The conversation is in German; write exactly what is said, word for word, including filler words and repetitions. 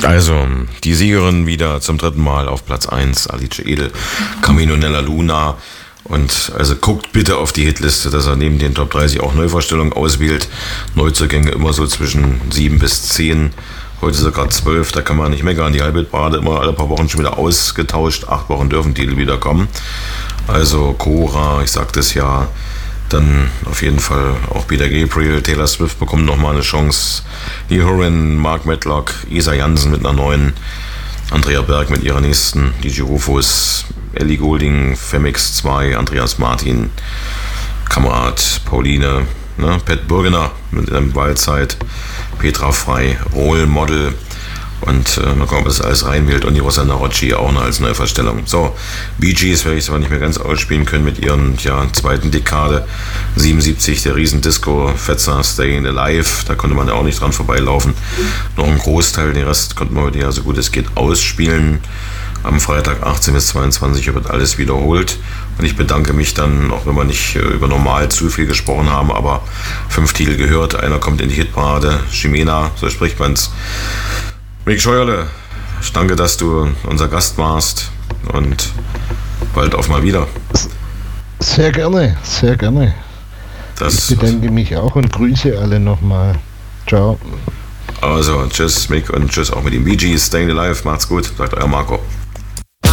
Also, die Siegerin wieder zum dritten Mal auf Platz eins, Alice Edel, Camino Nella Luna. Und also guckt bitte auf die Hitliste, dass er neben den Top dreißig auch Neuvorstellungen auswählt. Neuzugänge immer so zwischen sieben bis zehn. Heute sogar zwölf, da kann man nicht meckern. Die Halbhitparade immer alle paar Wochen schon wieder ausgetauscht. Acht Wochen dürfen Titel wieder kommen. Also Cora, ich sagte es ja, dann auf jeden Fall auch Peter Gabriel, Taylor Swift bekommen nochmal eine Chance. Lee Horan, Mark Medlock, Isa Jansen mit einer neuen, Andrea Berg mit ihrer nächsten, die Girofos, Ellie Goulding, Femix zwei, Andreas Martin, Kamerad, Pauline, ne, Pat Burgener mit einem Waldzeit, Petra Frey, Role Model und äh, mal gucken, ob das alles reinwählt und die Rosanna Rocci auch noch als Neuverstellung. So, Bee Gees werde ich zwar nicht mehr ganz ausspielen können mit ihren ja, zweiten Dekade, siebenundsiebzig, der Riesendisco-Fetzer Staying Alive, da konnte man ja auch nicht dran vorbeilaufen. Noch ein Großteil, den Rest konnten wir heute ja so gut es geht ausspielen. Am Freitag achtzehn bis zweiundzwanzig wird alles wiederholt. Und ich bedanke mich dann, auch wenn wir nicht über normal zu viel gesprochen haben, aber fünf Titel gehört. Einer kommt in die Hitparade, Jimena, so spricht man's. Mick Scheuerle, ich danke, dass du unser Gast warst und bald auf mal wieder. Sehr gerne, sehr gerne. Das ich bedanke mich auch und grüße alle nochmal. Ciao. Also, tschüss Mick und tschüss auch mit den Bee Gees. Staying Alive, macht's gut, sagt euer Marco.